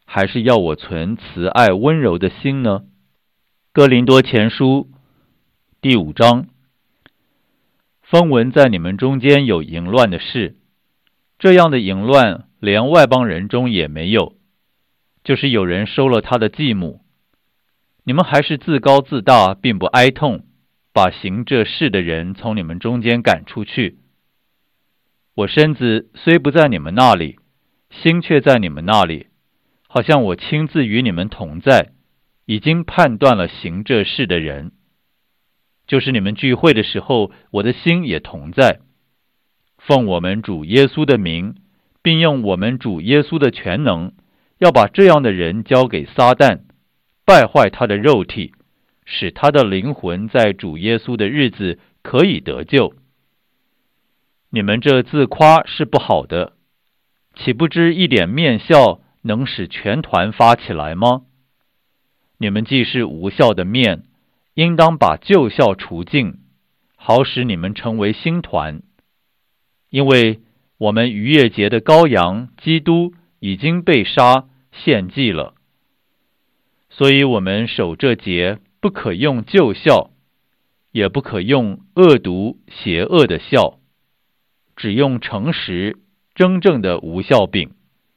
还是要我存慈爱温柔的心呢？哥林多前书第5章，风闻在你们中间有淫乱的事，这样的淫乱连外邦人中也没有，就是有人收了他的继母。你们还是自高自大，并不哀痛，把行这事的人从你们中间赶出去。我身子虽不在你们那里，心却在你们那里，好像我亲自与你们同在，已经判断了行这事的人。就是你们聚会的时候，我的心也同在。奉我们主耶稣的名，并用我们主耶稣的全能，要把这样的人交给撒旦，败坏他的肉体，使他的灵魂在主耶稣的日子可以得救。你们这自夸是不好的，岂不知一点面笑能使全团发起来吗？你们既是无效的面，应当把旧笑除尽，好使你们成为新团。因为我们逾越节的羔羊基督已经被杀献祭了，所以我们守这节不可用旧笑，也不可用恶毒邪恶的笑，只用诚实真正的无笑饼。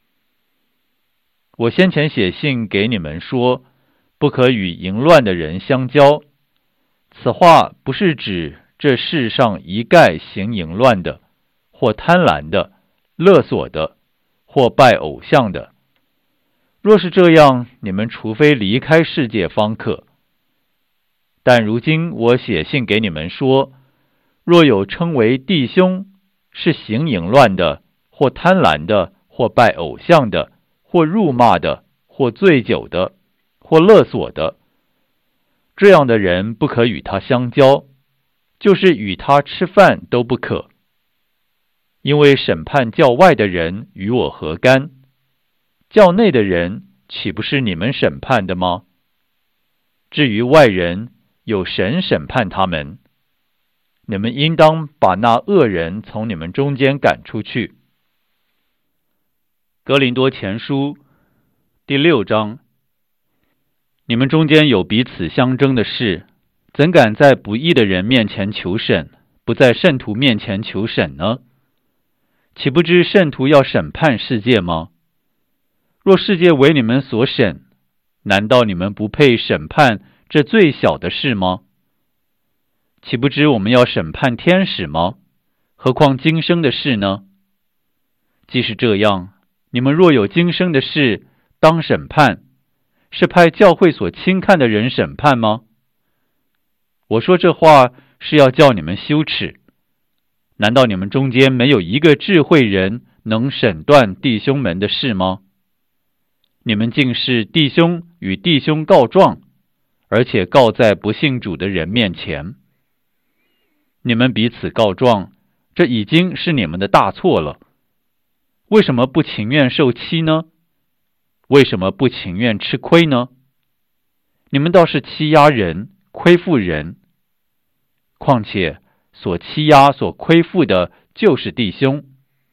我先前写信给你们说，不可与淫乱的人相交。此话不是指这世上一概行淫乱的，或贪婪的，勒索的，或拜偶像的。若是这样，你们除非离开世界方可。但如今我写信给你们说，若有称为弟兄，是行淫乱的，或贪婪的，或拜偶像的，或辱骂的，或醉酒的，或勒索的，这样的人不可与他相交，就是与他吃饭都不可。因为审判教外的人与我何干？教内的人岂不是你们审判的吗？至于外人，有神审判他们。你们应当把那恶人从你们中间赶出去。哥林多前书第6章，你们中间有彼此相争的事，怎敢在不义的人面前求审，不在圣徒面前求审呢？岂不知圣徒要审判世界吗？若世界为你们所审，难道你们不配审判这最小的事吗？岂不知我们要审判天使吗？何况今生的事呢？既是这样，你们若有今生的事当审判，是派教会所轻看的人审判吗？我说这话是要叫你们羞耻。难道你们中间没有一个智慧人能审断弟兄们的事吗？你们竟是弟兄与弟兄告状，而且告在不信主的人面前。你们彼此告状，这已经是你们的大错了。为什么不情愿受欺呢？为什么不情愿吃亏呢？你们倒是欺压人，亏负人。况且所欺压所亏负的就是弟兄。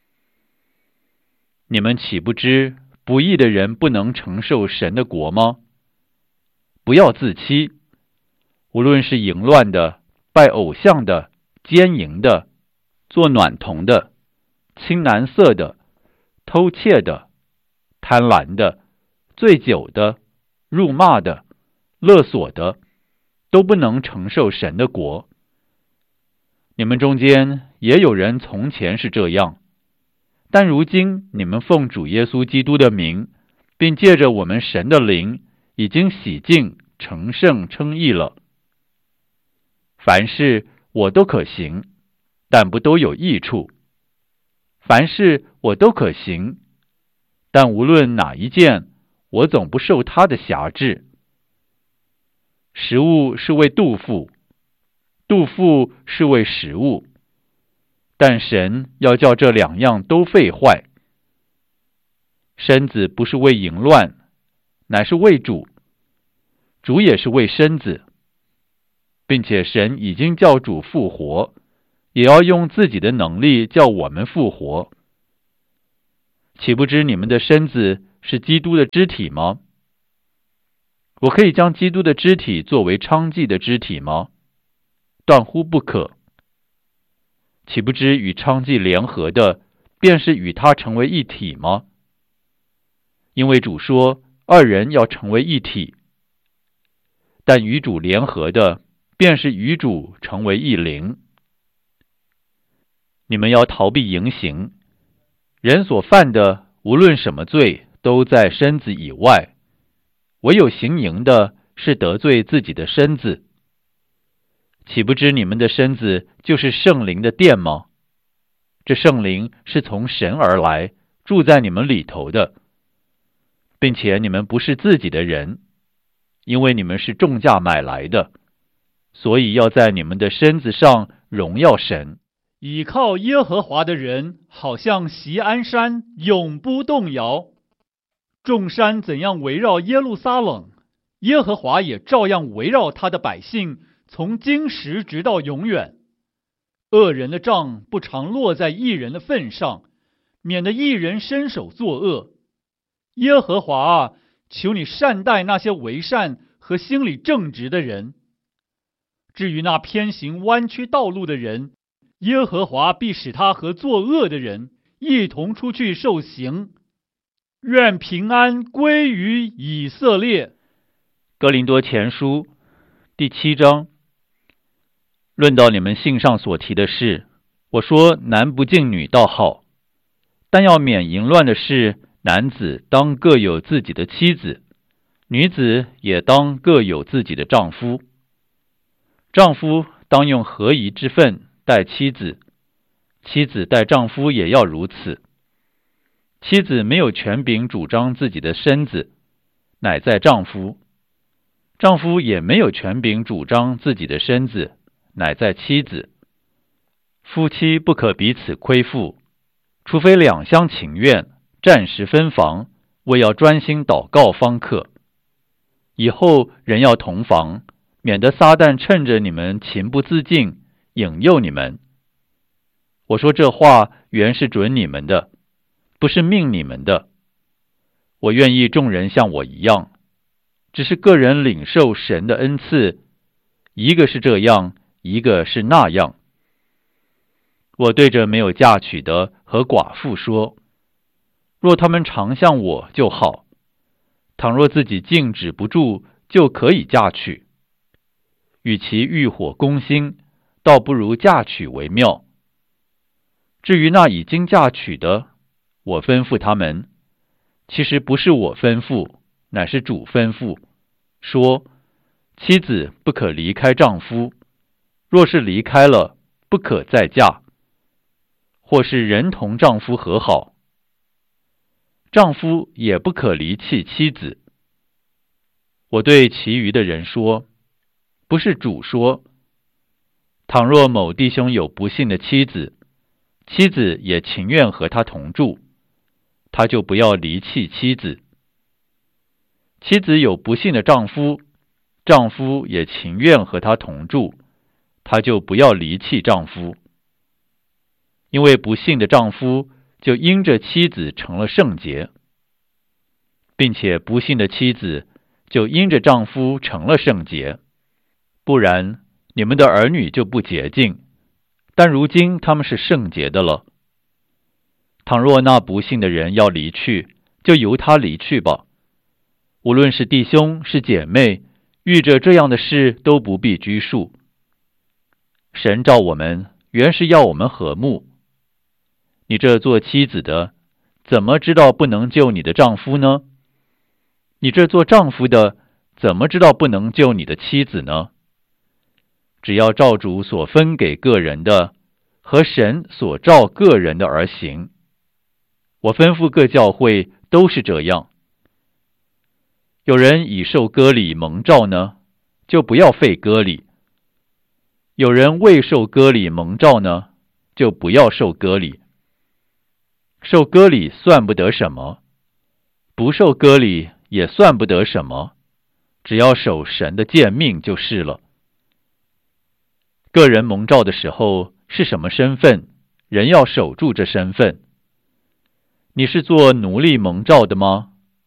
你们岂不知不义的人不能承受神的国吗？不要自欺，无论是淫乱的、拜偶像的、奸淫的、做娈童的、青蓝色的、偷窃的、贪婪的、醉酒的、辱骂的、勒索的，都不能承受神的国。你们中间也有人从前是这样，但如今你们奉主耶稣基督的名，并借着我们神的灵，已经洗净、成圣、称义了。凡事我都可行，但不都有益处；凡事我都可行，但无论哪一件，我总不受他的辖制。食物是为肚腹，肚腹是为食物，但神要叫这两样都废坏。身子不是为淫乱，乃是为主，主也是为身子，并且神已经叫主复活，也要用自己的能力叫我们复活。岂不知你们的身子是基督的肢体吗？我可以将基督的肢体作为娼妓的肢体吗？断乎不可。岂不知与娼妓联合的，便是与他成为一体吗？因为主说，二人要成为一体。但与主联合的，便是与主成为一灵。你们要逃避淫行。人所犯的，无论什么罪，都在身子以外，唯有行淫的，是得罪自己的身子。岂不知你们的身子就是圣灵的殿吗？这圣灵是从神而来，住在你们里头的，并且你们不是自己的人，因为你们是重价买来的，所以要在你们的身子上荣耀神。 倚靠耶和华的人，好像锡安山，永不动摇。众山怎样围绕耶路撒冷，耶和华也照样围绕他的百姓，从今时直到永远。恶人的杖不常落在义人的份上，免得义人伸手作恶。耶和华啊，求你善待那些为善和心里正直的人。至于那偏行弯曲道路的人，耶和华必使他和作恶的人一同出去受刑。愿平安归于以色列。 哥林多前书第7章。论到你们信上所提的事，我说男不敬女倒好，但要免淫乱的事，男子当各有自己的妻子，女子也当各有自己的丈夫。丈夫当用合宜之分待妻子，妻子待丈夫也要如此。妻子没有权柄主张自己的身子，乃在丈夫；丈夫也没有权柄主张自己的身子，乃在妻子。夫妻不可彼此亏负，除非两相情愿，暂时分房，为要专心祷告方可。以后人要同房，免得撒旦趁着你们情不自禁，引诱你们。我说这话原是准你们的，不是命你们的。我愿意众人像我一样，只是个人领受神的恩赐，一个是这样，一个是那样。我对着没有嫁娶的和寡妇说，若他们常像我就好，倘若自己禁止不住，就可以嫁娶。与其欲火攻心，倒不如嫁娶为妙。至于那已经嫁娶的，我吩咐他们，其实不是我吩咐，乃是主吩咐，说妻子不可离开丈夫，若是离开了，不可再嫁，或是人同丈夫和好，丈夫也不可离弃妻子。我对其余的人说，不是主说，倘若某弟兄有不信的妻子，妻子也情愿和他同住，他就不要离弃妻子。妻子有不信的丈夫，丈夫也情愿和他同住，他就不要离弃丈夫。因为不信的丈夫就因着妻子成了圣洁，并且不信的妻子就因着丈夫成了圣洁。不然，你们的儿女就不洁净，但如今他们是圣洁的了。倘若那不信的人要离去，就由他离去吧。无论是弟兄是姐妹，遇着这样的事都不必拘束。神召我们，原是要我们和睦。你这做妻子的，怎么知道不能救你的丈夫呢？你这做丈夫的，怎么知道不能救你的妻子呢？只要照主所分给个人的，和神所照个人的而行。我吩咐各教会都是这样。有人已受割礼蒙召呢，就不要废割礼；有人未受割礼蒙召呢，就不要受割礼。受割礼算不得什么，不受割礼也算不得什么，只要守神的诫命就是了。个人蒙召的时候是什么身份，人要守住这身份。你是做奴隶蒙召的吗？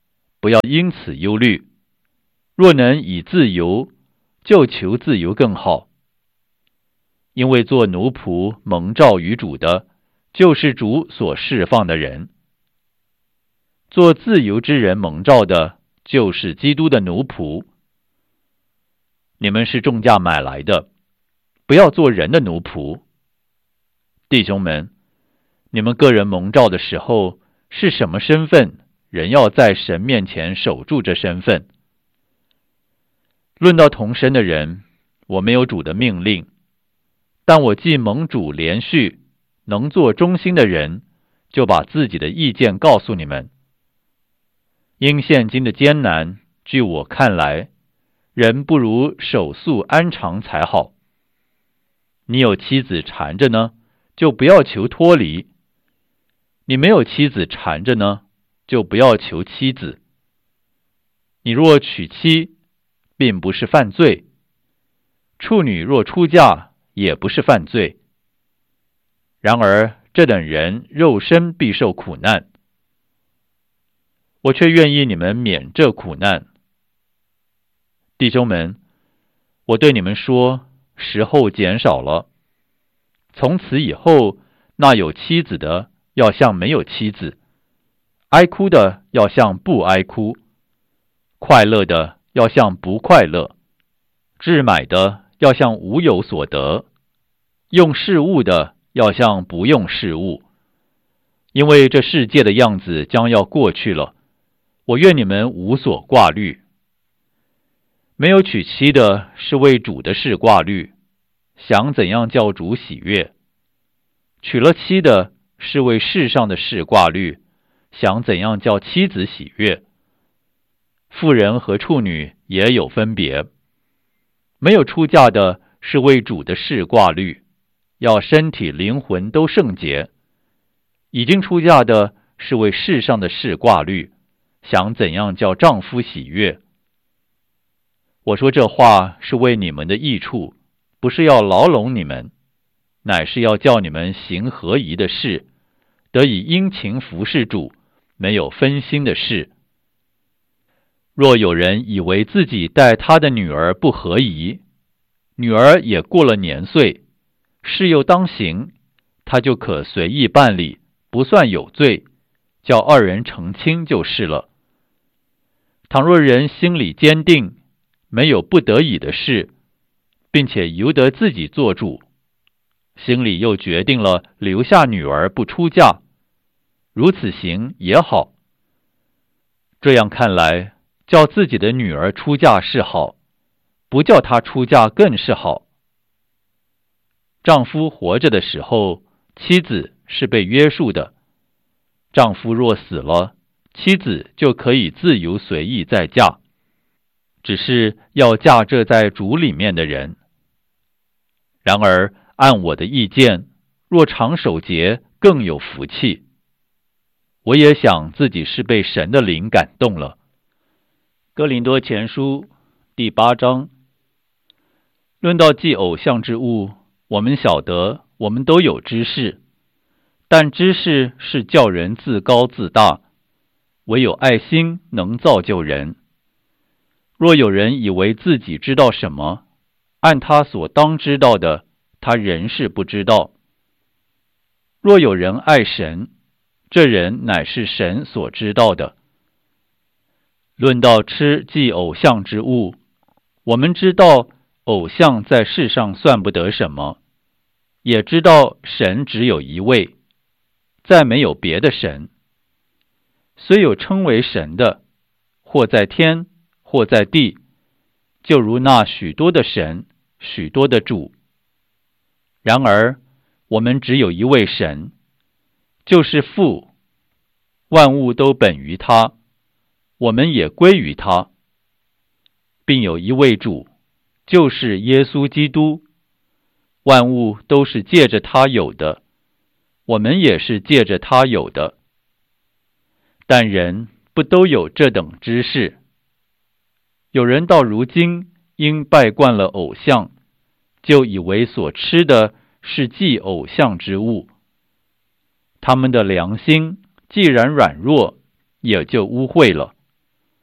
不要因此忧虑。若能以自由，就求自由更好。因为做奴仆蒙召于主的，就是主所释放的人。做自由之人蒙召的，就是基督的奴仆。你们是重价买来的，不要做人的奴仆。弟兄们，你们个人蒙召的时候是什么身份，人要在神面前守住这身份。论到同身的人，我没有主的命令，但我既蒙主连续，能做忠心的人，就把自己的意见告诉你们。因现今的艰难，据我看来，人不如守素安常才好。你有妻子缠着呢，就不要求脱离；你没有妻子缠着呢，就不要求妻子。你若娶妻，并不是犯罪；处女若出嫁，也不是犯罪。然而这等人肉身必受苦难，我却愿意你们免这苦难。弟兄们，我对你们说，时候减少了。从此以后，那有妻子的要像没有妻子，哀哭的要像不哀哭，快乐的要像不快乐，置买的要像无有所得，用事物的要像不用事物。因为这世界的样子将要过去了，我愿你们无所挂虑。没有娶妻的是为主的事挂虑，想怎样叫主喜悦；娶了妻的是为世上的事挂虑，想怎样叫妻子喜悦。妇人和处女也有分别。没有出嫁的是为主的事挂虑，要身体灵魂都圣洁；已经出嫁的是为世上的事挂虑，想怎样叫丈夫喜悦。我说这话是为你们的益处，不是要牢笼你们，乃是要叫你们行合宜的事，得以殷勤服侍主，没有分心的事。若有人以为自己待他的女儿不合宜，女儿也过了年岁，事又当行，他就可随意办理，不算有罪，叫二人成亲就是了。倘若人心里坚定，没有不得已的事，并且由得自己做主，心里又决定了留下女儿不出嫁，如此行也好。这样看来，叫自己的女儿出嫁是好，不叫她出嫁更是好。丈夫活着的时候，妻子是被约束的；丈夫若死了，妻子就可以自由随意再嫁，只是要嫁这在主里面的人。然而按我的意见，若常守节，更有福气。我也想自己是被神的灵感动了。哥林多前书第8章。论到祭偶像之物，我们晓得我们都有知识，但知识是叫人自高自大，唯有爱心能造就人。若有人以为自己知道什么，按他所当知道的，他仍是不知道。若有人爱神，这人乃是神所知道的。论到吃祭偶像之物，我们知道偶像在世上算不得什么，也知道神只有一位，再没有别的神。虽有称为神的，或在天，或在地，就如那许多的神，许多的主。然而我们只有一位神，就是父，万物都本于他，我们也归于他，并有一位主，就是耶稣基督，万物都是借着他有的，我们也是借着他有的。但人不都有这等知识？有人到如今因拜惯了偶像，就以为所吃的是祭偶像之物，他们的良心既然软弱，也就污秽了。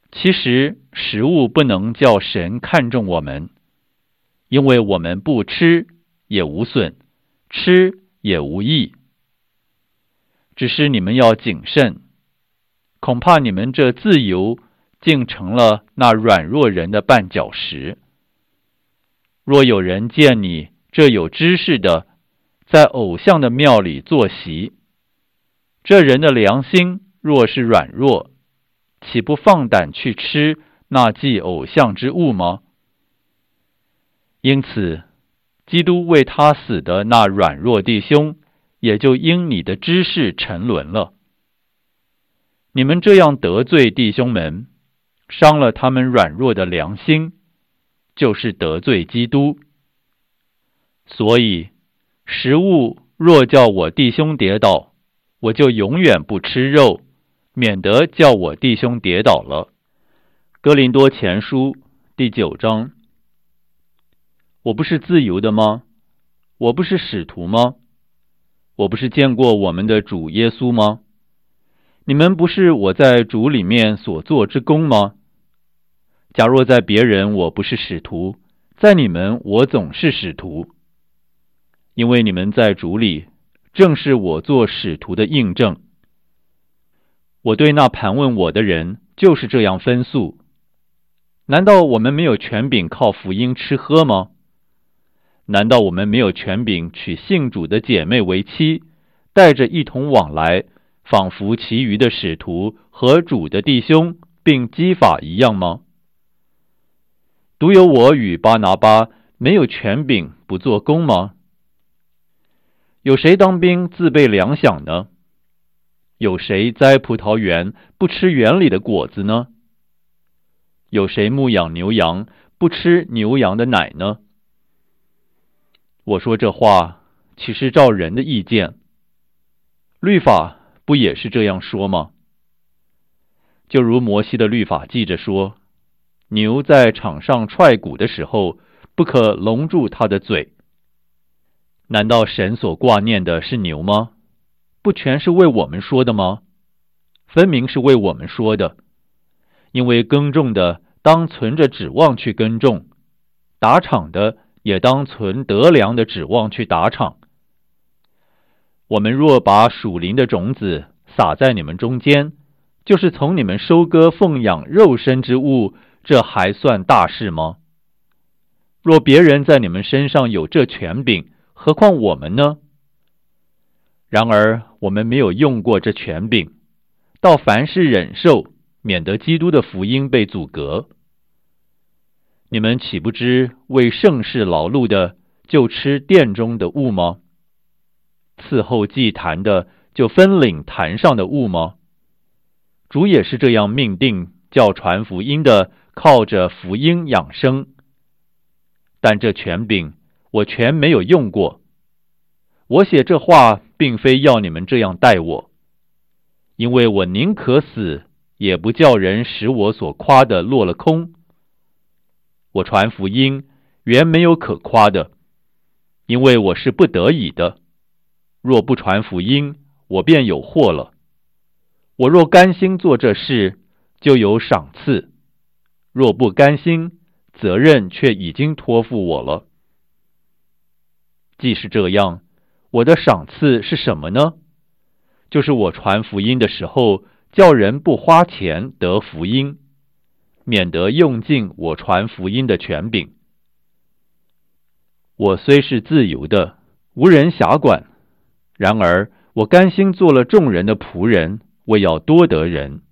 其实食物不能叫神看重我们，因为我们不吃也无损，吃也无益。只是你们要谨慎，恐怕你们这自由竟成了那软弱人的绊脚石。若有人见你这有知识的，在偶像的庙里坐席，这人的良心若是软弱，岂不放胆去吃那祭偶像之物吗？因此，基督为他死的那软弱弟兄，也就因你的知识沉沦了。你们这样得罪弟兄们，伤了他们软弱的良心，就是得罪基督。所以，食物若叫我弟兄跌倒，我就永远不吃肉，免得叫我弟兄跌倒了。哥林多前书第9章。我不是自由的吗？我不是使徒吗？我不是见过我们的主耶稣吗？你们不是我在主里面所做之功吗？假若在别人我不是使徒，在你们我总是使徒，因为你们在主里，正是我做使徒的印证。我对那盘问我的人就是这样分诉。难道我们没有权柄靠福音吃喝吗？难道我们没有权柄娶信主的姐妹为妻，带着一同往来，仿佛其余的使徒和主的弟兄并基法一样吗？独有我与巴拿巴没有权柄不做工吗？有谁当兵自备粮饷呢？有谁栽葡萄园不吃园里的果子呢？有谁牧养牛羊不吃牛羊的奶呢？我说这话岂是照人的意见？律法不也是这样说吗？就如摩西的律法记着说，牛在场上踹鼓的时候，不可笼住它的嘴。难道神所挂念的是牛吗？不全是为我们说的吗？分明是为我们说的。因为耕种的当存着指望去耕种，打场的也当存得粮的指望去打场。我们若把属灵的种子撒在你们中间，就是从你们收割奉养肉身之物，这还算大事吗？若别人在你们身上有这权柄，何况我们呢？然而我们没有用过这权柄，到凡事忍受，免得基督的福音被阻隔。你们岂不知为圣事劳碌的，就吃殿中的物吗？伺候祭坛的，就分领坛上的物吗？主也是这样命定，叫传福音的靠着福音养生。但这权柄我全没有用过。我写这话并非要你们这样待我，因为我宁可死，也不叫人使我所夸的落了空。我传福音原没有可夸的，因为我是不得已的。若不传福音，我便有祸了。我若甘心做这事，就有赏赐；若不甘心，责任却已经托付我了。既是这样，我的赏赐是什么呢？就是我传福音的时候，叫人不花钱得福音，免得用尽我传福音的权柄。我虽是自由的，无人辖管，然而我甘心做了众人的仆人，为要多得人。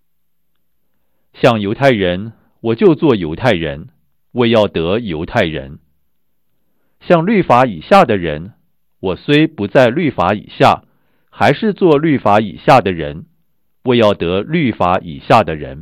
像犹太人，我就做犹太人，为要得犹太人。像律法以下的人，我虽不在律法以下，还是做律法以下的人，为要得律法以下的人。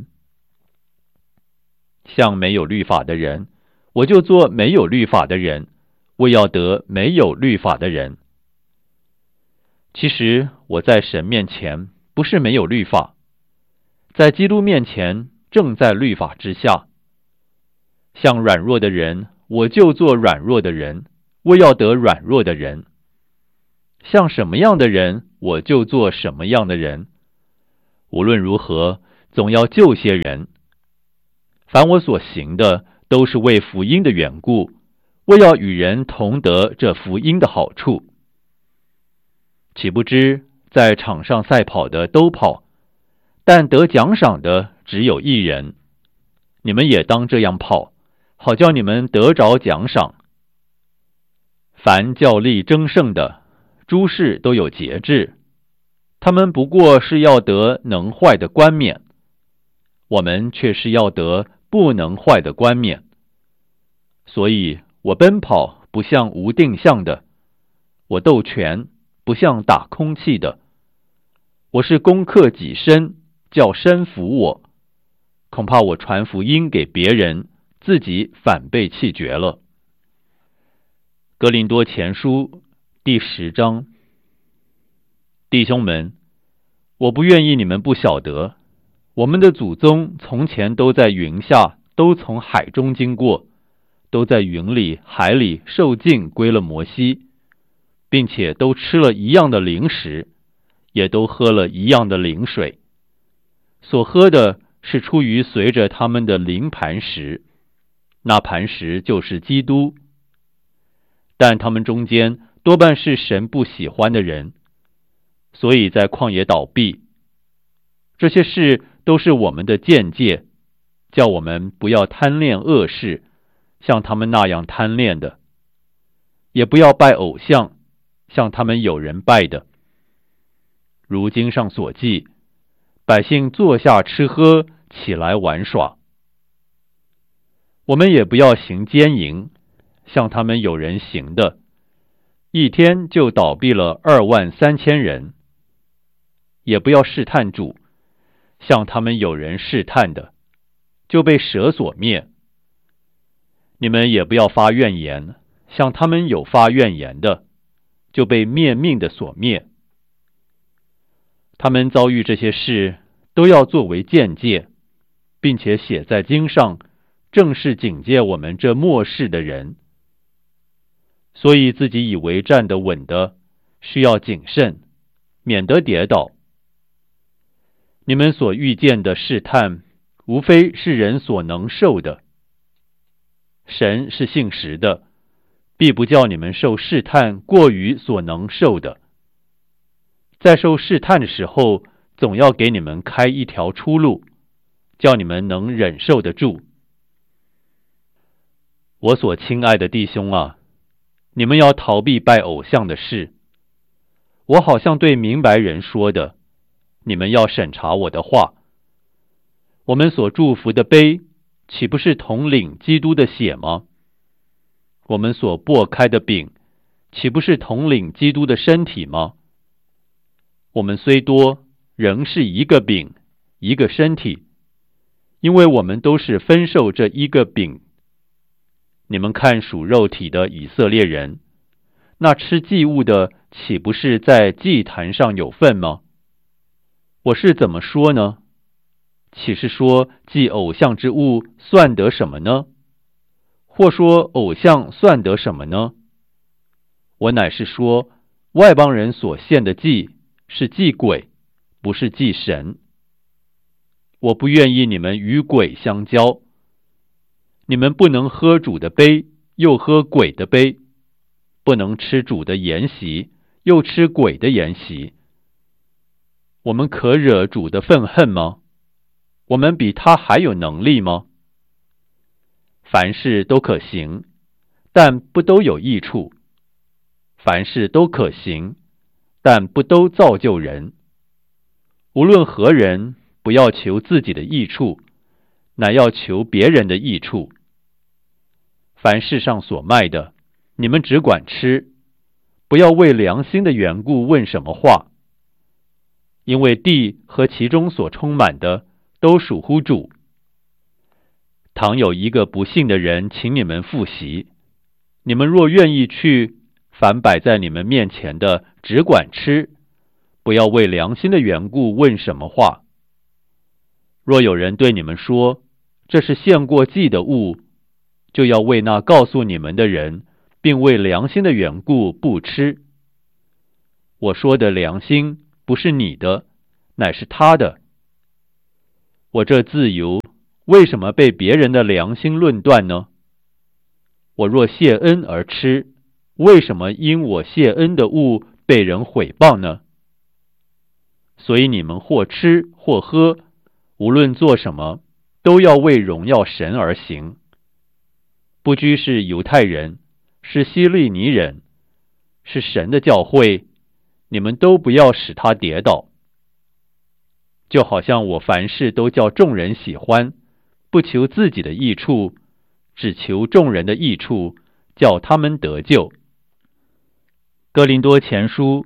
像没有律法的人，我就做没有律法的人，为要得没有律法的人。其实我在神面前不是没有律法，在基督面前正在律法之下。像软弱的人，我就做软弱的人，为要得软弱的人。像什么样的人，我就做什么样的人。无论如何，总要救些人， 凡我所行的，都是为福音的缘故，为要与人同得这福音的好处。岂不知在场上赛跑的都跑，但得奖赏的只有一人。你们也当这样跑，好叫你们得着奖赏。凡较力争胜的，诸事都有节制，他们不过是要得能坏的冠冕，我们却是要得不能坏的冠冕。所以我奔跑不像无定向的，我斗拳不像打空气的，我是攻克己身，叫身服我。恐怕我传福音给别人，自己反被弃绝了。哥林多前书第10章。弟兄们，我不愿意你们不晓得，我们的祖宗从前都在云下，都从海中经过，都在云里海里受尽归了摩西，并且都吃了一样的灵食，也都喝了一样的灵水，所喝的是出于随着他们的灵磐石，那磐石就是基督。但他们中间多半是神不喜欢的人，所以在旷野倒闭。这些事都是我们的见解，叫我们不要贪恋恶事，像他们那样贪恋的，也不要拜偶像，像他们有人拜的。如经上所记，百姓坐下吃喝，起来玩耍。我们也不要行奸淫，像他们有人行的，一天就倒闭了23000人。也不要试探主，像他们有人试探的，就被蛇所灭。你们也不要发怨言，像他们有发怨言的，就被灭命的所灭。他们遭遇这些事，都要作为鉴戒，并且写在经上，正是警戒我们这末世的人。所以自己以为站得稳的，需要谨慎，免得跌倒。你们所遇见的试探，无非是人所能受的。神是信实的，必不叫你们受试探过于所能受的。在受试探的时候，总要给你们开一条出路，叫你们能忍受得住。我所亲爱的弟兄啊，你们要逃避拜偶像的事。我好像对明白人说的，你们要审查我的话。我们所祝福的杯，岂不是同领基督的血吗？我们所擘开的饼，岂不是同领基督的身体吗？我们虽多，仍是一个饼，一个身体，因为我们都是分受这一个饼。你们看属肉体的以色列人，那吃祭物的，岂不是在祭坛上有份吗？我是怎么说呢？岂是说祭偶像之物算得什么呢？或说偶像算得什么呢？我乃是说，外邦人所献的祭是祭鬼，不是祭神。我不愿意你们与鬼相交。你们不能喝主的杯，又喝鬼的杯；不能吃主的筵席，又吃鬼的筵席。我们可惹主的愤恨吗？我们比他还有能力吗？凡事都可行，但不都有益处；凡事都可行，但不都造就人。无论何人，不要求自己的益处，乃要求别人的益处。凡世上所卖的，你们只管吃，不要为良心的缘故问什么话。因为地和其中所充满的，都属乎主。倘有一个不信的人请你们赴席，你们若愿意去，凡摆在你们面前的，只管吃，不要为良心的缘故问什么话。若有人对你们说，这是献过祭的物，就要为那告诉你们的人，并为良心的缘故不吃。我说的良心，不是你的，乃是他的。我这自由， 为什么被别人的良心论断呢？我若谢恩而吃，为什么因我谢恩的物被人毁谤呢？所以你们或吃或喝，无论做什么，都要为荣耀神而行。不拘是犹太人，是希利尼人，是神的教会，你们都不要使他跌倒。就好像我凡事都叫众人喜欢，不求自己的益处，只求众人的益处，叫他们得救。哥林多前书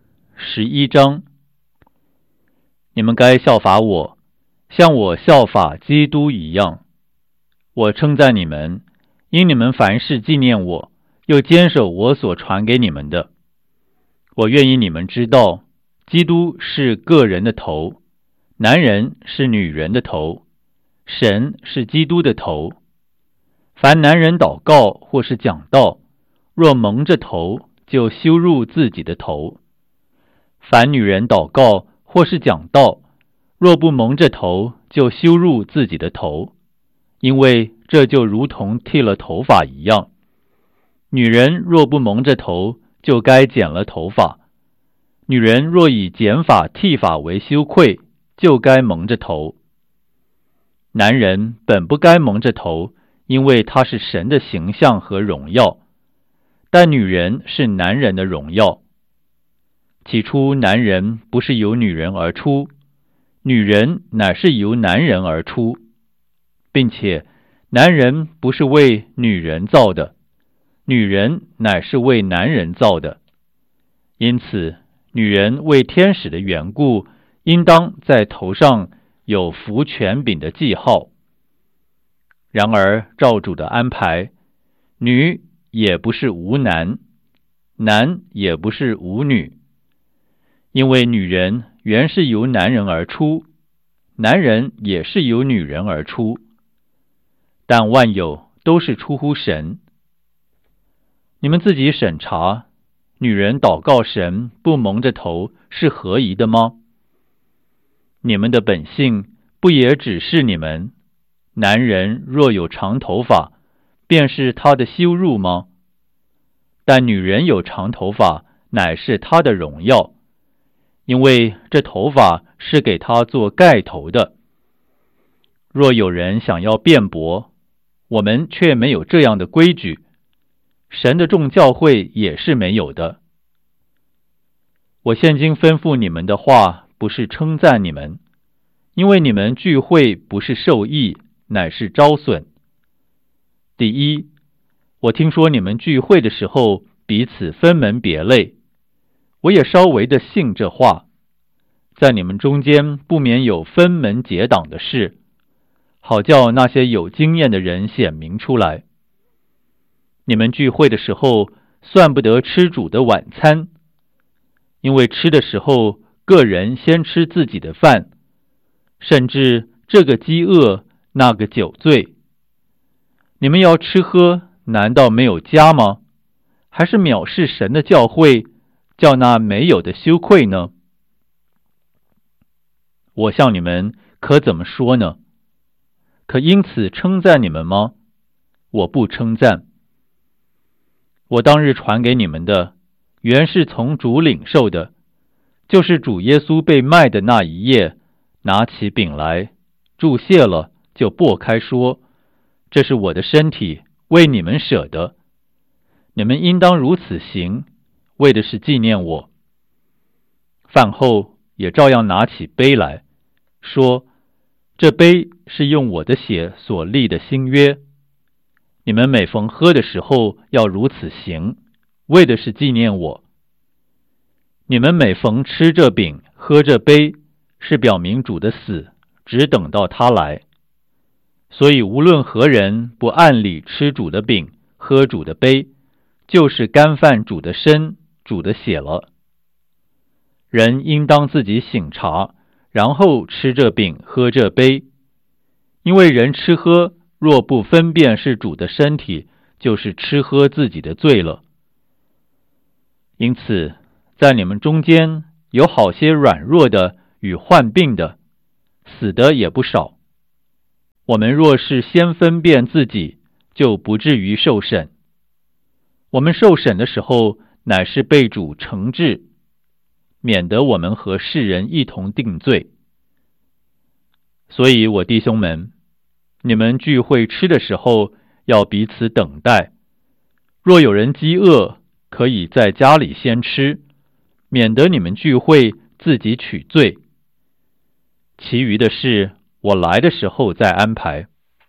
11章。你们该效法我，像我效法基督一样。我称赞你们，因你们凡事纪念我，又坚守我所传给你们的。我愿意你们知道，基督是个人的头，男人是女人的头，神是基督的头。凡男人祷告或是讲道，若蒙着头，就羞辱自己的头；凡女人祷告或是讲道，若不蒙着头，就羞辱自己的头，因为这就如同剃了头发一样。女人若不蒙着头，就该剪了头发；女人若以剪发剃发为羞愧，就该蒙着头。男人本不该蒙着头，因为他是神的形象和荣耀，但女人是男人的荣耀。起初男人不是由女人而出，女人乃是由男人而出，并且男人不是为女人造的，女人乃是为男人造的。因此女人为天使的缘故，应当在头上有服权柄的记号。然而照主的安排，女也不是无男，男也不是无女。因为女人原是由男人而出，男人也是由女人而出，但万有都是出乎神。你们自己审查，女人祷告神不蒙着头是合宜的吗？你们的本性不也指示你们，男人若有长头发，便是他的羞辱吗？但女人有长头发，乃是她的荣耀，因为这头发是给她做盖头的。若有人想要辩驳，我们却没有这样的规矩，神的众教会也是没有的。我现今吩咐你们的话，不是称赞你们，因为你们聚会不是受益，乃是招损。第一，我听说你们聚会的时候彼此分门别类，我也稍微的信这话，在你们中间不免有分门结党的事，好叫那些有经验的人显明出来。你们聚会的时候，算不得吃主的晚餐，因为吃的时候，个人先吃自己的饭，甚至这个饥饿，那个酒醉。你们要吃喝，难道没有家吗？还是藐视神的教会，叫那没有的羞愧呢？我向你们可怎么说呢？可因此称赞你们吗？我不称赞。我当日传给你们的，原是从主领受的，就是主耶稣被卖的那一夜，拿起饼来，祝谢了，就擘开说：这是我的身体，为你们舍的，你们应当如此行，为的是纪念我。饭后也照样拿起杯来，说：这杯是用我的血所立的新约，你们每逢喝的时候要如此行，为的是纪念我。你们每逢吃这饼喝这杯，是表明主的死，只等到他来。所以无论何人不按理吃主的饼喝主的杯，就是干犯主的身主的血了。人应当自己省察，然后吃这饼喝这杯，因为人吃喝若不分辨是主的身体，就是吃喝自己的罪了。因此在你们中间有好些软弱的与患病的，死的也不少。 我们若是先分辨自己，就不至于受审。我们受审的时候，乃是被主惩治，免得我们和世人一同定罪。所以我弟兄们，你们聚会吃的时候，要彼此等待。若有人饥饿，可以在家里先吃，免得你们聚会自己取罪。其余的事，我来的时候再安排。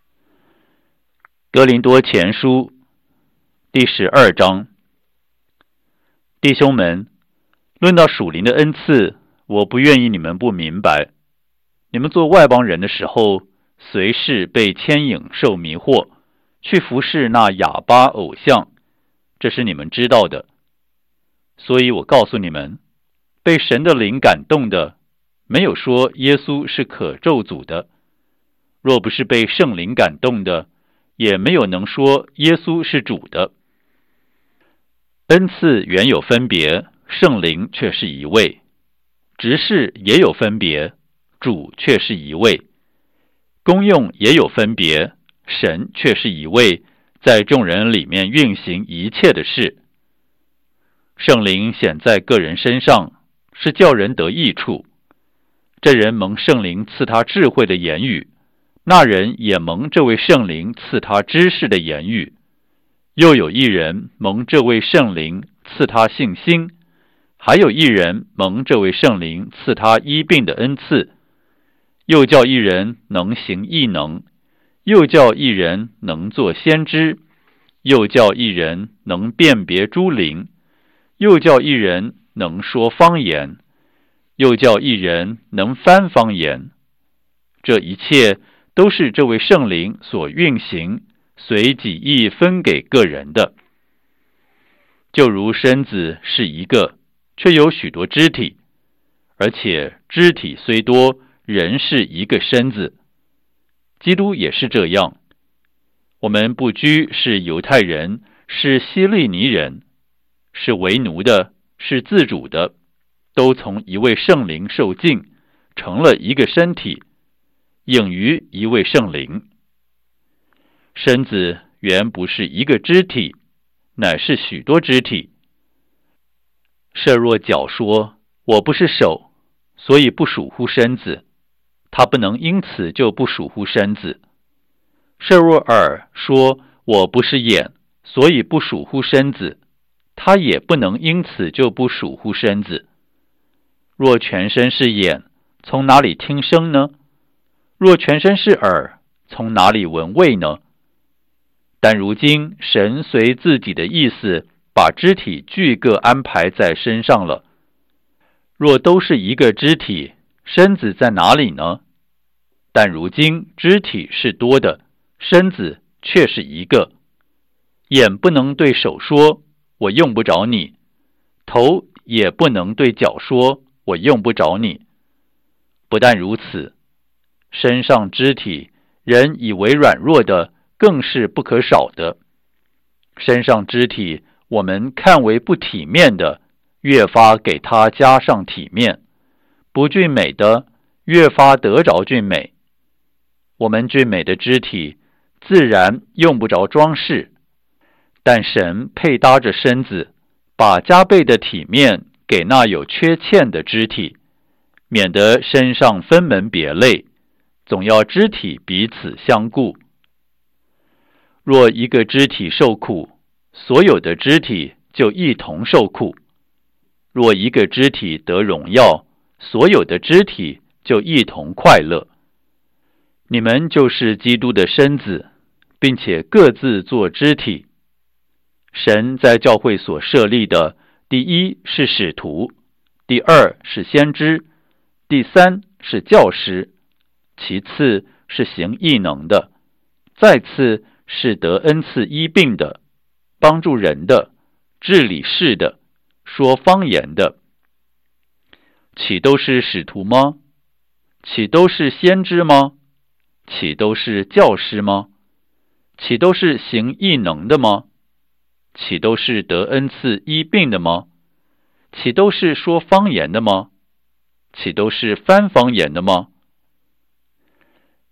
哥林多前书第12章。弟兄们，论到属灵的恩赐，我不愿意你们不明白。你们做外邦人的时候，随事被牵引受迷惑，去服侍那哑巴偶像，这是你们知道的。所以我告诉你们，被神的灵感动的，没有说耶稣是可咒诅的；若不是被圣灵感动的，也没有能说耶稣是主的。恩赐原有分别，圣灵却是一位；执事也有分别，主却是一位；功用也有分别，神却是一位，在众人里面运行一切的事。圣灵显在个人身上，是叫人得益处。这人蒙圣灵赐他智慧的言语，那人也蒙这位圣灵赐他知识的言语。又有一人蒙这位圣灵赐他信心，还有一人蒙这位圣灵赐他医病的恩赐。又叫一人能行异能，又叫一人能做先知，又叫一人能辨别诸灵，又叫一人能说方言，又叫一人能翻方言。这一切都是这位圣灵所运行，随己意分给个人的。就如身子是一个，却有许多肢体，而且肢体虽多，人是一个身子。基督也是这样。我们不拘是犹太人，是希利尼人，是为奴的，是自主的，都从一位圣灵受浸，成了一个身体，应于一位圣灵。身子原不是一个肢体，乃是许多肢体。设若脚说，我不是手，所以不属乎身子，他不能因此就不属乎身子。设若耳说，我不是眼，所以不属乎身子，他也不能因此就不属乎身子。若全身是眼，从哪里听声呢？若全身是耳，从哪里闻味呢？但如今神随自己的意思，把肢体俱各安排在身上了。若都是一个肢体，身子在哪里呢？但如今肢体是多的，身子却是一个。眼不能对手说，我用不着你；头也不能对脚说，我用不着你。不但如此，身上肢体，人以为软弱的，更是不可少的。身上肢体，我们看为不体面的，越发给它加上体面；不俊美的，越发得着俊美。我们俊美的肢体，自然用不着装饰，但神配搭着身子，把加倍的体面给那有缺欠的肢体，免得身上分门别类，总要肢体彼此相顾。若一个肢体受苦，所有的肢体就一同受苦；若一个肢体得荣耀，所有的肢体就一同快乐。你们就是基督的身子，并且各自做肢体。神在教会所设立的，第一是使徒，第二是先知，第三是教师，其次是行异能的，再次是得恩赐医病的，帮助人的，治理事的，说方言的。岂都是使徒吗？岂都是先知吗？岂都是教师吗？岂都是行异能的吗？岂都是得恩赐医病的吗？岂都是说方言的吗？岂都是翻方言的吗？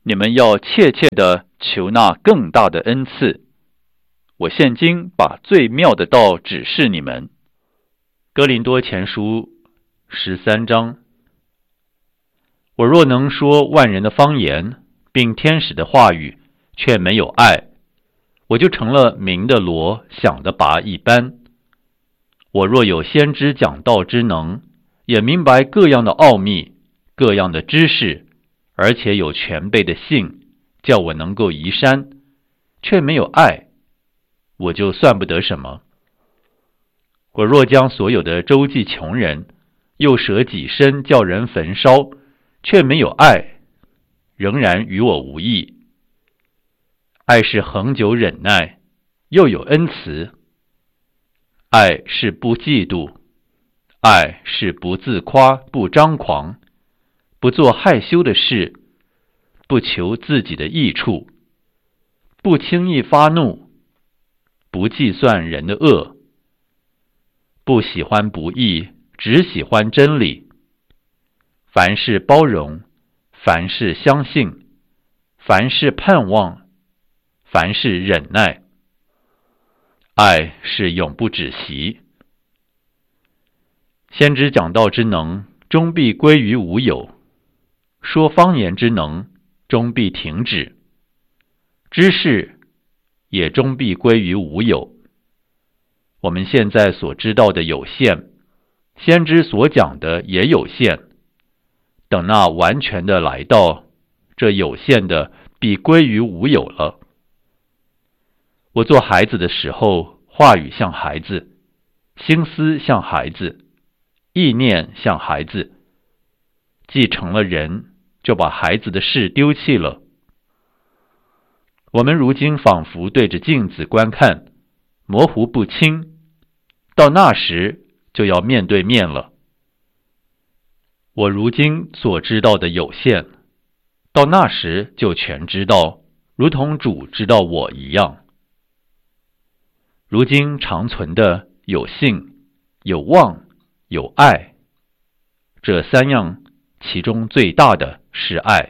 你们要切切地求那更大的恩赐。我现今把最妙的道指示你们。哥林多前书13章。我若能说万人的方言，并天使的话语，却没有爱，我就成了鸣的锣，响的钹一般。我若有先知讲道之能，也明白各样的奥秘，各样的知识，而且有全备的信，叫我能够移山，却没有爱，我就算不得什么。我若将所有的周济穷人，又舍己身叫人焚烧，却没有爱，仍然与我无益。爱是恒久忍耐，又有恩慈。爱是不嫉妒，爱是不自夸，不张狂，不做害羞的事，不求自己的益处，不轻易发怒，不计算人的恶，不喜欢不义，只喜欢真理。凡事包容，凡事相信，凡事盼望，凡事忍耐。爱是永不止息。先知讲道之能，终必归于无有；说方言之能，终必停止；知识也终必归于无有。我们现在所知道的有限，先知所讲的也有限。等那完全的来到，这有限的必归于无有了。我做孩子的时候，话语像孩子，心思像孩子，意念像孩子。既成了人，就把孩子的事丢弃了。我们如今仿佛对着镜子观看，模糊不清，到那时就要面对面了。我如今所知道的有限，到那时就全知道，如同主知道我一样。如今长存的有信、有望、有爱，这三样，其中最大的是爱。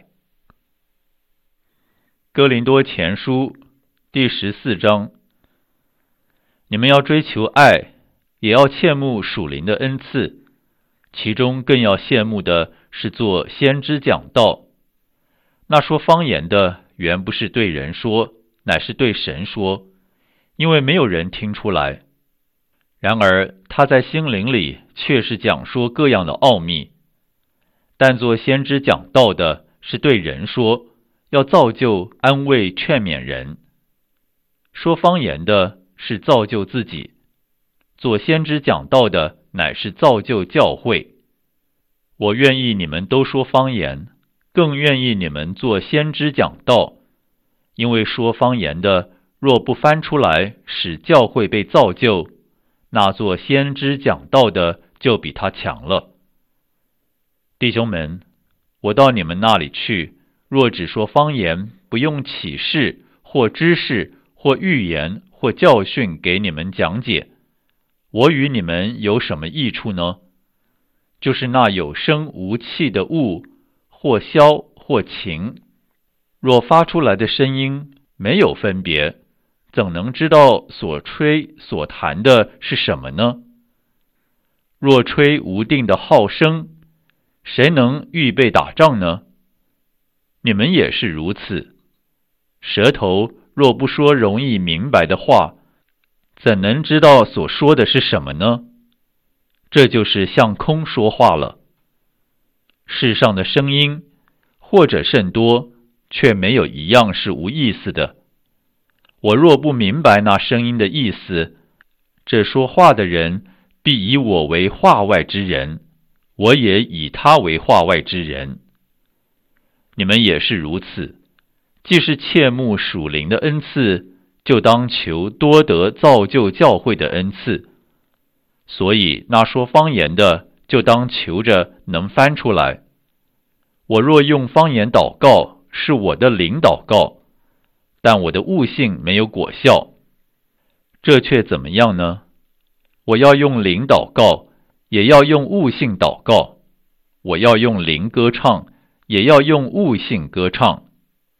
哥林多前书第14章。你们要追求爱，也要切慕属灵的恩赐，其中更要羡慕的是做先知讲道。那说方言的，原不是对人说，乃是对神说，因为没有人听出来。然而他在心灵里却是讲说各样的奥秘。但做先知讲道的，是对人说，要造就、安慰、劝勉人。说方言的是造就自己，做先知讲道的乃是造就教会。我愿意你们都说方言，更愿意你们做先知讲道，因为说方言的若不翻出来使教会被造就，那做先知讲道的就比他强了。弟兄们，我到你们那里去，若只说方言，不用启示或知识或预言或教训给你们讲解，我与你们有什么益处呢？就是那有声无气的物，或箫或琴，若发出来的声音没有分别，怎能知道所吹所弹的是什么呢？若吹无定的号声，谁能预备打仗呢？你们也是如此。舌头若不说容易明白的话，怎能知道所说的是什么呢？这就是向空说话了。世上的声音，或者甚多，却没有一样是无意思的。我若不明白那声音的意思，这说话的人必以我为话外之人，我也以他为话外之人。你们也是如此。既是切慕属灵的恩赐，就当求多得造就教会的恩赐。所以那说方言的，就当求着能翻出来。我若用方言祷告，是我的灵祷告，但我的悟性没有果效。这却怎么样呢？我要用灵祷告，也要用悟性祷告；我要用灵歌唱，也要用悟性歌唱。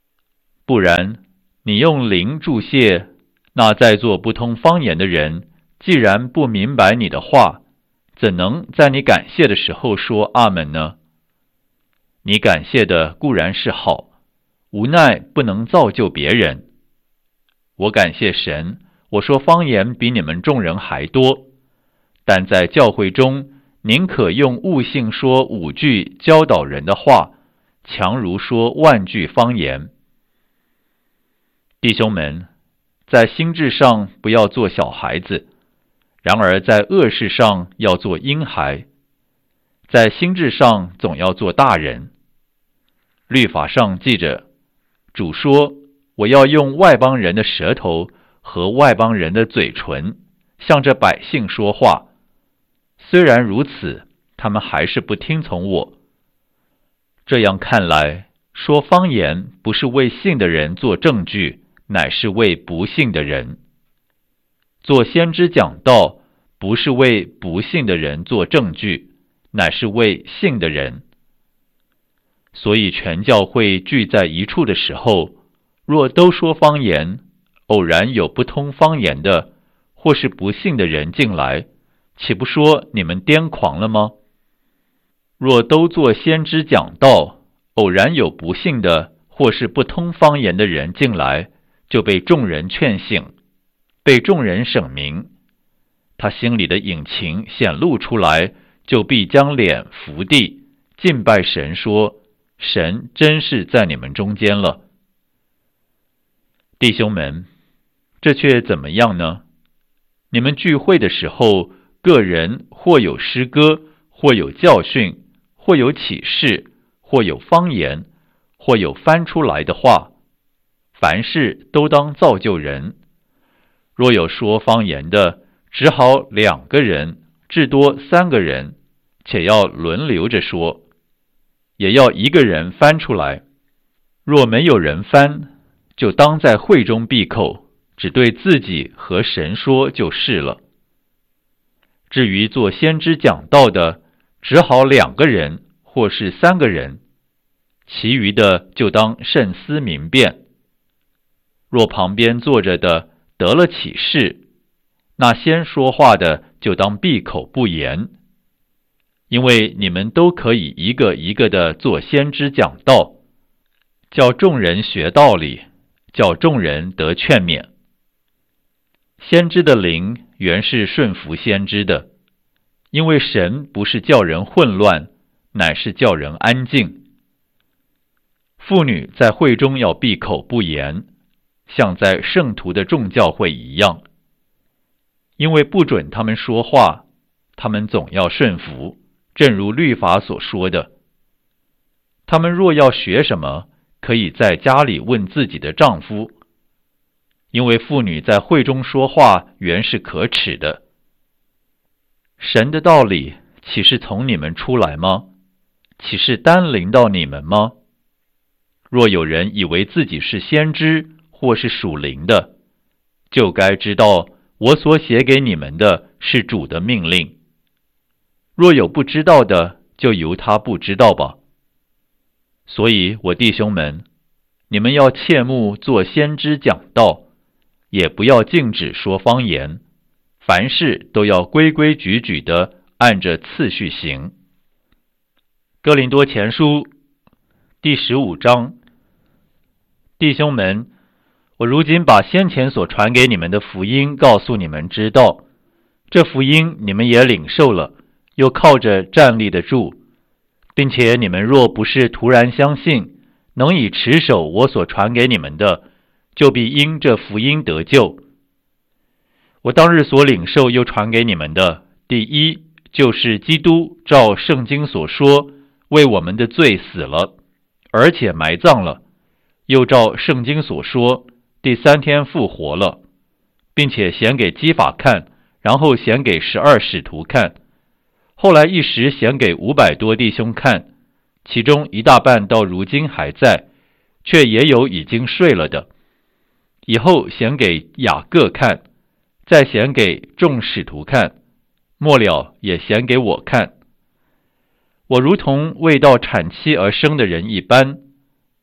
不然，你用灵注谢，那在座不通方言的人，既然不明白你的话，怎能在你感谢的时候说阿们呢？你感谢的固然是好，无奈不能造就别人。我感谢神，我说方言比你们众人还多，但在教会中，宁可用悟性说5句教导人的话，强如说万句方言。弟兄们，在心智上不要做小孩子，然而在恶事上要做婴孩，在心智上总要做大人。律法上记着，主说，我要用外邦人的舌头和外邦人的嘴唇，向着百姓说话。虽然如此，他们还是不听从我。这样看来，说方言不是为信的人做证据，乃是为不信的人。做先知讲道，不是为不信的人做证据，乃是为信的人。所以全教会聚在一处的时候，若都说方言，偶然有不通方言的，或是不信的人进来，岂不说你们癫狂了吗？若都做先知讲道，偶然有不信的，或是不通方言的人进来，就被众人劝醒，被众人审明，他心里的隐情显露出来，就必将脸伏地，敬拜神，说：神真是在你们中间了。弟兄们，这却怎么样呢？你们聚会的时候，个人或有诗歌，或有教训，或有启示，或有方言，或有翻出来的话，凡事都当造就人。若有说方言的，只好2个人，至多3个人，且要轮流着说，也要1个人翻出来。若没有人翻，就当在会中闭口，只对自己和神说就是了。至于做先知讲道的，只好2个人或是3个人，其余的就当慎思明辨。若旁边坐着的得了启示，那先说话的就当闭口不言，因为你们都可以一个一个的做先知讲道，叫众人学道理，叫众人得劝勉。先知的灵原是顺服先知的，因为神不是叫人混乱，乃是叫人安静。妇女在会中要闭口不言，像在圣徒的众教会一样，因为不准他们说话，他们总要顺服，正如律法所说的。他们若要学什么，可以在家里问自己的丈夫，因为妇女在会中说话原是可耻的。神的道理岂是从你们出来吗？岂是单临到你们吗？若有人以为自己是先知或是属灵的，就该知道我所写给你们的是主的命令。若有不知道的，就由他不知道吧。所以我弟兄们，你们要切慕做先知讲道，也不要禁止说方言，凡事都要规规矩矩的按着次序行。哥林多前书第15章。弟兄们，我如今把先前所传给你们的福音告诉你们知道，这福音你们也领受了，又靠着站立得住，并且你们若不是突然相信，能以持守我所传给你们的，就必因这福音得救。我当日所领受又传给你们的，第一，就是基督照圣经所说，为我们的罪死了，而且埋葬了，又照圣经所说，第3天复活了，并且显给基法看，然后显给12使徒看，后来一时显给500多弟兄看，其中一大半到如今还在，却也有已经睡了的。以后显给雅各看，再显给众使徒看，末了也显给我看。我如同未到产期而生的人一般，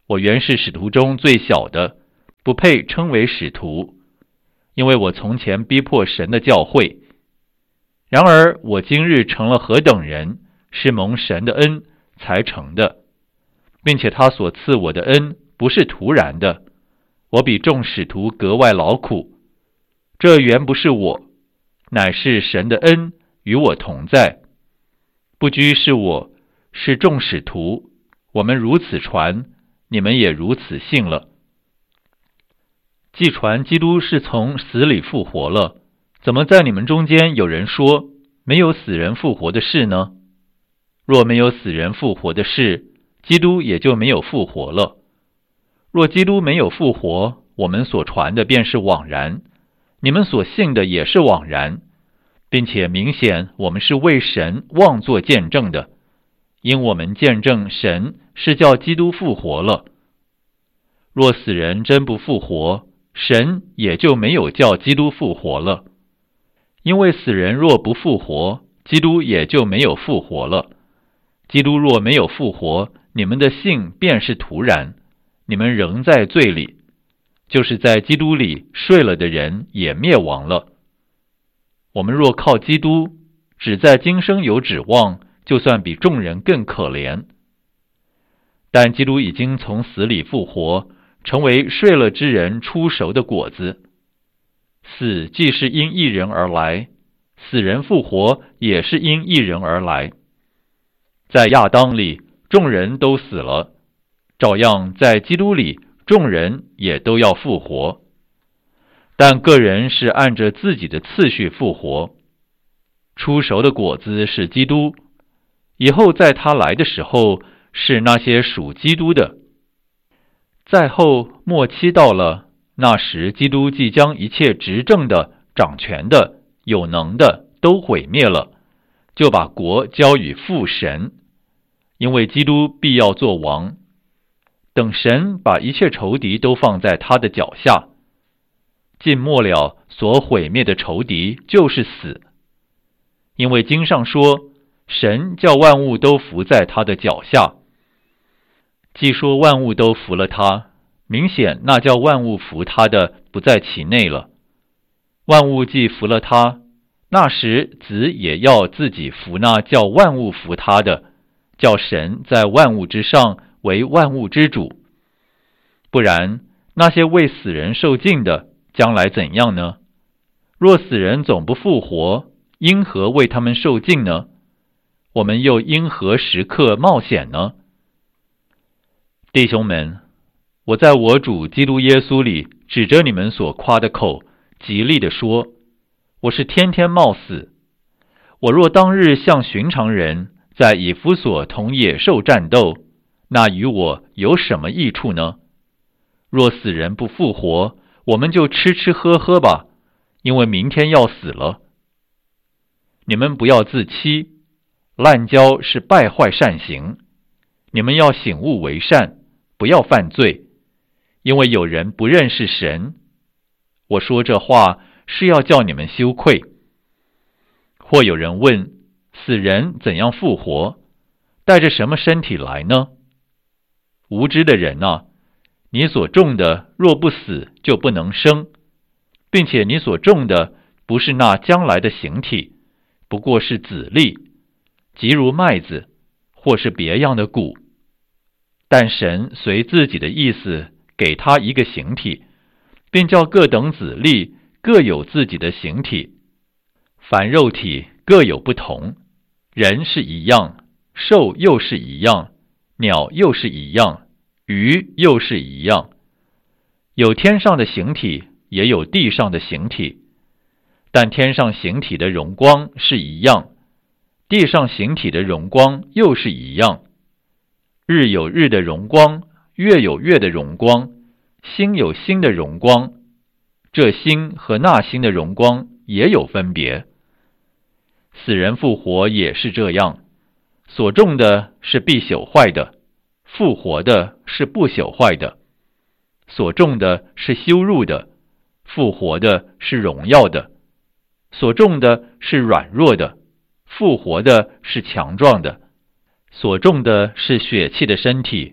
我原是使徒中最小的，不配称为使徒，因为我从前逼迫神的教会。然而我今日成了何等人，是蒙神的恩才成的，并且他所赐我的恩不是突然的，我比众使徒格外劳苦。这原不是我，乃是神的恩与我同在。不拘是我，是众使徒，我们如此传，你们也如此信了。既传基督是从死里复活了，怎么在你们中间有人说没有死人复活的事呢？若没有死人复活的事，基督也就没有复活了。若基督没有复活，我们所传的便是枉然，你们所信的也是枉然，并且明显我们是为神妄作见证的，因我们见证神是叫基督复活了。若死人真不复活，神也就没有叫基督复活了。因为死人若不复活，基督也就没有复活了。基督若没有复活，你们的信便是徒然，你们仍在罪里，就是在基督里睡了的人也灭亡了。我们若靠基督，只在今生有指望，就算比众人更可怜。但基督已经从死里复活，成为睡了之人出熟的果子。死既是因一人而来，死人复活也是因一人而来。在亚当里，众人都死了，照样在基督里，众人也都要复活。但个人是按着自己的次序复活。出熟的果子是基督，以后在他来的时候，是那些属基督的。再后末期到了，那时基督即将一切执政的、掌权的、有能的都毁灭了，就把国交与父神，因为基督必要做王。等神把一切仇敌都放在他的脚下，尽末了，所毁灭的仇敌就是死。因为经上说，神叫万物都伏在他的脚下。既说万物都服了他，明显那叫万物服他的不在其内了。万物既服了他，那时子也要自己服那叫万物服他的，叫神在万物之上为万物之主。不然，那些为死人受尽的，将来怎样呢？若死人总不复活，因何为他们受尽呢？我们又因何时刻冒险呢？弟兄们，我在我主基督耶稣里指着你们所夸的口，极力地说，我是天天冒死。我若当日像寻常人，在以弗所同野兽战斗，那与我有什么益处呢？若死人不复活，我们就吃吃喝喝吧，因为明天要死了。你们不要自欺，滥交是败坏善行。你们要醒悟为善，不要犯罪，因为有人不认识神。我说这话是要叫你们羞愧。或有人问，死人怎样复活？带着什么身体来呢？无知的人啊，你所种的若不死，就不能生，并且你所种的不是那将来的形体，不过是子粒，即如麦子，或是别样的谷。但神随自己的意思给他一个形体，并叫各等子粒各有自己的形体。凡肉体各有不同，人是一样，兽又是一样，鸟又是一样，鱼又是一样。有天上的形体，也有地上的形体，但天上形体的荣光是一样，地上形体的荣光又是一样。日有日的荣光，月有月的荣光，星有星的荣光，这星和那星的荣光也有分别。死人复活也是这样，所种的是必朽坏的，复活的是不朽坏的；所种的是羞辱的，复活的是荣耀的；所种的是软弱的，复活的是强壮的；所种的是血气的身体，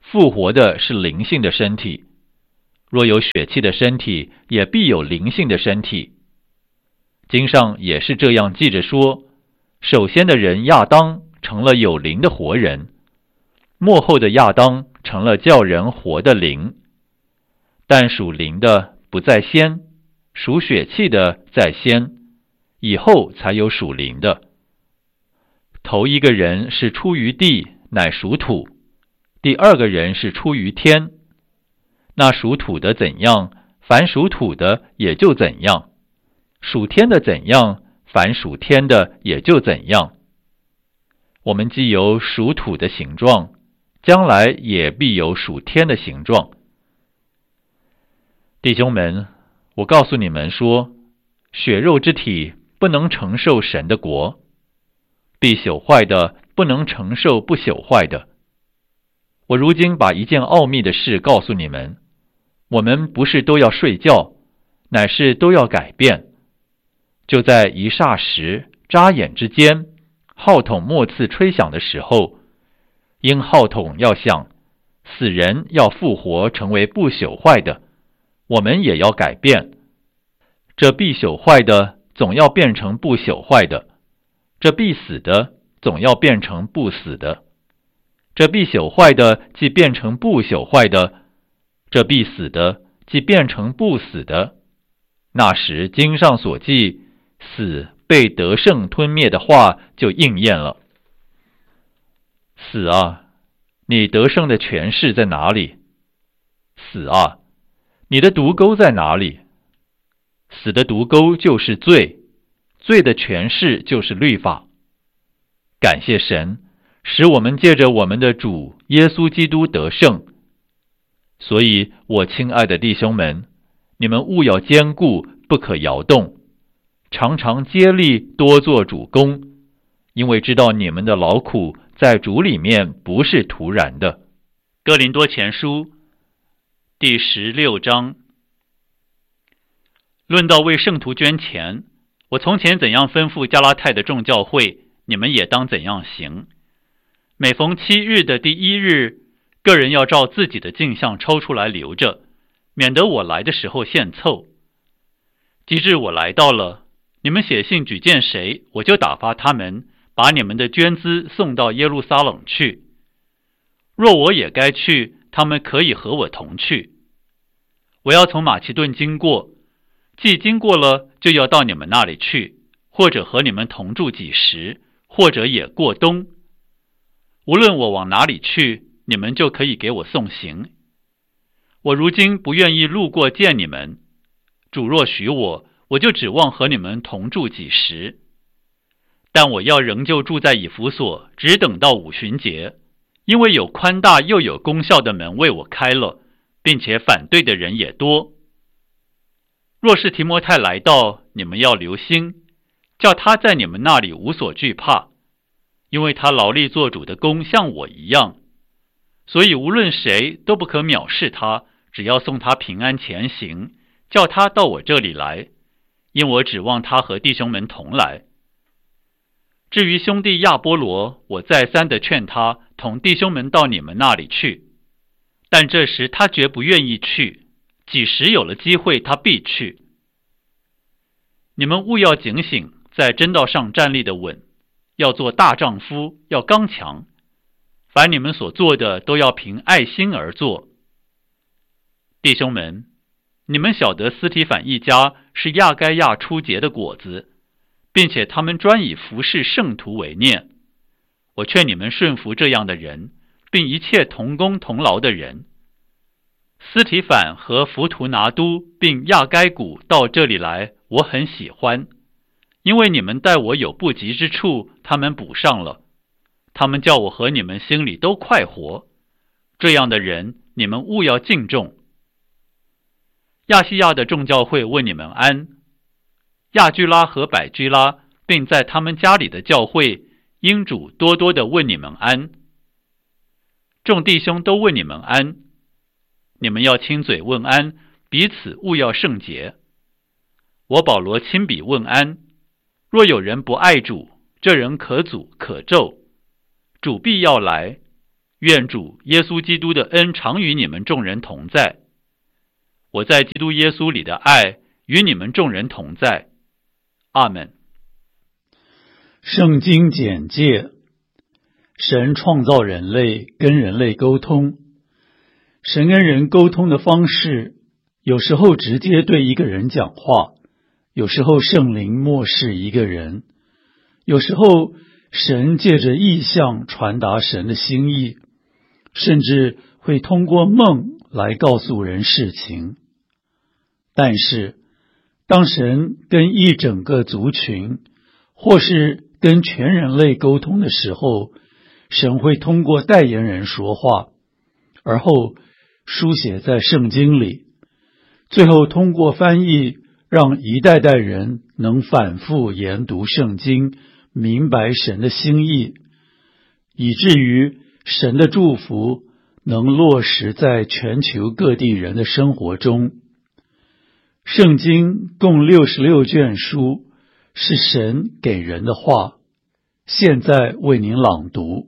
复活的是灵性的身体。若有血气的身体，也必有灵性的身体。经上也是这样记着说，首先的人亚当成了有灵的活人，末后的亚当成了叫人活的灵。但属灵的不在先，属血气的在先，以后才有属灵的。头一个人是出于地，乃属土；第二个人是出于天。那属土的怎样，凡属土的也就怎样；属天的怎样，凡属天的也就怎样。我们既有属土的形状，将来也必有属天的形状。弟兄们，我告诉你们说，血肉之体不能承受神的国，必朽坏的不能承受不朽坏的。我如今把一件奥秘的事告诉你们，我们不是都要睡觉，乃是都要改变。就在一霎时眨眼之间，号筒末次吹响的时候，因号筒要响，死人要复活成为不朽坏的，我们也要改变。这必朽坏的总要变成不朽坏的，这必死的总要变成不死的。这必朽坏的既变成不朽坏的，这必死的既变成不死的。那时经上所记，死被得胜吞灭的话就应验了。死啊，你得胜的权势在哪里？死啊，你的毒钩在哪里？死的毒钩就是罪，罪的权势就是律法。感谢神，使我们借着我们的主耶稣基督得胜。所以我亲爱的弟兄们，你们务要坚固，不可摇动，常常竭力多做主工，因为知道你们的劳苦在主里面不是徒然的。哥林多前书第16章。论到为圣徒捐钱，我从前怎样吩咐加拉太的众教会，你们也当怎样行。每逢7日的第1日，个人要照自己的进项抽出来留着，免得我来的时候献凑。及至我来到了，你们写信举荐谁，我就打发他们把你们的捐资送到耶路撒冷去。若我也该去，他们可以和我同去。我要从马其顿经过，既经过了，就要到你们那里去，或者和你们同住几时，或者也过冬。无论我往哪里去，你们就可以给我送行。我如今不愿意路过见你们，主若许我，我就指望和你们同住几时。但我要仍旧住在以弗所，只等到五旬节，因为有宽大又有功效的门为我开了，并且反对的人也多。若是提摩太来到，你们要留心，叫他在你们那里无所惧怕，因为他劳力做主的工像我一样，所以无论谁都不可藐视他，只要送他平安前行，叫他到我这里来，因我指望他和弟兄们同来。至于兄弟亚波罗，我再三的劝他同弟兄们到你们那里去，但这时他绝不愿意去，几时有了机会，他必去。你们务要警醒，在真道上站立的稳，要做大丈夫，要刚强。凡你们所做的，都要凭爱心而做。弟兄们，你们晓得斯提反一家是亚该亚初结的果子，并且他们专以服侍圣徒为念。我劝你们顺服这样的人，并一切同工同劳的人。斯提反和弗图拿都并亚该古到这里来，我很喜欢，因为你们待我有不及之处，他们补上了。他们叫我和你们心里都快活。这样的人，你们务要敬重。亚细亚的众教会问你们安。亚居拉和百居拉，并在他们家里的教会，因主多多的问你们安。众弟兄都问你们安。你们要亲嘴问安，彼此务要圣洁。我保罗亲笔问安。若有人不爱主，这人可诅可咒。主必要来， 愿主耶稣基督的恩常与你们众人同在。我在基督耶稣里的爱与你们众人同在。阿们。 圣经简介：神创造人类，跟人类沟通。神跟人沟通的方式，有时候直接对一个人讲话，有时候圣灵默示一个人，有时候神借着异象传达神的心意，甚至会通过梦来告诉人事情。但是，当神跟一整个族群，或是跟全人类沟通的时候，神会通过代言人说话，而后书写在圣经里，最后通过翻译，让一代代人能反复研读圣经，明白神的心意，以至于神的祝福能落实在全球各地人的生活中。圣经共66卷书，是神给人的话。现在为您朗读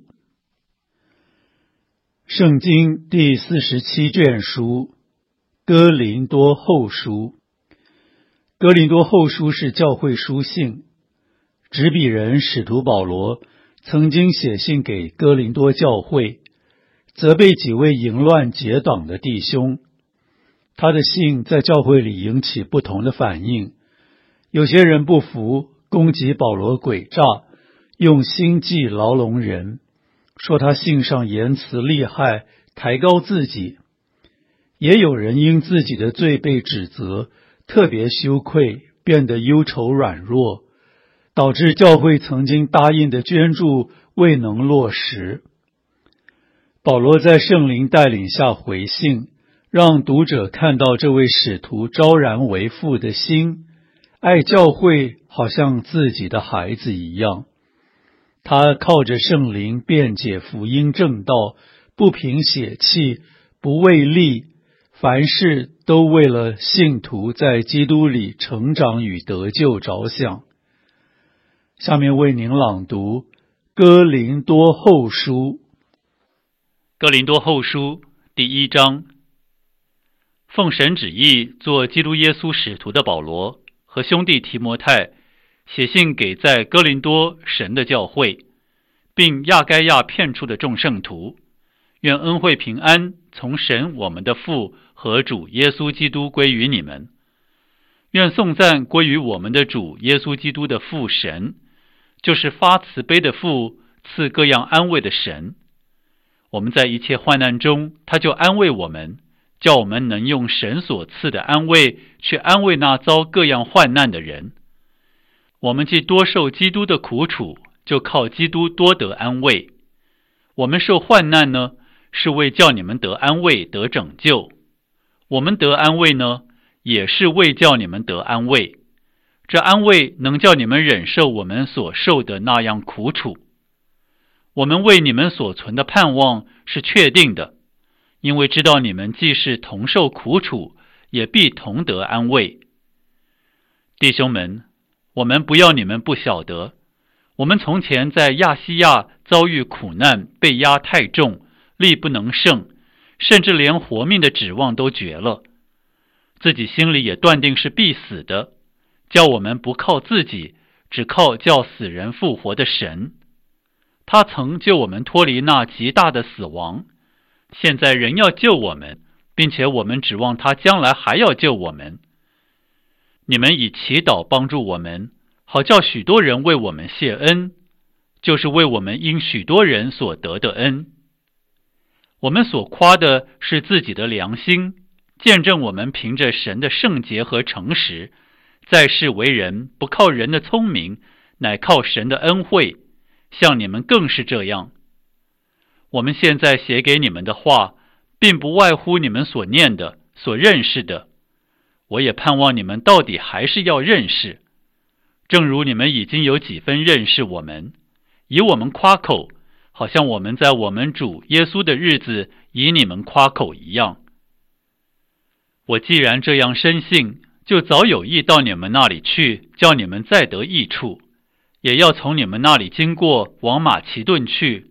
圣经第47卷书，哥林多后书。哥林多后书是教会书信，执笔人使徒保罗曾经写信给哥林多教会，责备几位淫乱结党的弟兄。他的信在教会里引起不同的反应，有些人不服，攻击保罗诡诈，用心计牢笼人，说他信上言辞厉害，抬高自己。也有人因自己的罪被指责，特别羞愧，变得忧愁软弱，导致教会曾经答应的捐助未能落实。保罗在圣灵带领下回信，让读者看到这位使徒昭然为父的心，爱教会好像自己的孩子一样。他靠着圣灵辩解福音正道，不凭血气，不为利，凡事都为了信徒在基督里成长与得救着想。下面为您朗读哥林多后书。 哥林多后书第1章。奉神旨意做基督耶稣使徒的保罗和兄弟提摩太，写信给在哥林多神的教会，并亚该亚遍处的众圣徒，愿恩惠平安从神我们的父和主耶稣基督归于你们。愿颂赞归于我们的主耶稣基督的父神，就是发慈悲的父，赐各样安慰的神。我们在一切患难中，他就安慰我们，叫我们能用神所赐的安慰去安慰那遭各样患难的人。我们既多受基督的苦楚，就靠基督多得安慰。我们受患难呢，是为叫你们得安慰，得拯救；我们得安慰呢，也是为叫你们得安慰。这安慰能叫你们忍受我们所受的那样苦楚。我们为你们所存的盼望是确定的，因为知道你们既是同受苦楚，也必同得安慰。弟兄们，我们不要你们不晓得，我们从前在亚细亚遭遇苦难，被压太重，力不能胜，甚至连活命的指望都绝了，自己心里也断定是必死的，叫我们不靠自己，只靠叫死人复活的神。他曾救我们脱离那极大的死亡，现在仍要救我们，并且我们指望他将来还要救我们。你们以祈祷帮助我们，好叫许多人为我们谢恩，就是为我们因许多人所得的恩。我们所夸的是自己的良心，见证我们凭着神的圣洁和诚实，在世为人，不靠人的聪明，乃靠神的恩惠，像你们更是这样。我们现在写给你们的话，并不外乎你们所念的，所认识的。我也盼望你们到底还是要认识，正如你们已经有几分认识我们，以我们夸口，好像我们在我们主耶稣的日子以你们夸口一样。我既然这样深信，就早有意到你们那里去，叫你们再得益处，也要从你们那里经过，往马其顿去，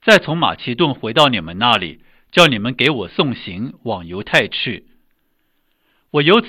再从马其顿回到你们那里，叫你们给我送行往犹太去。我由此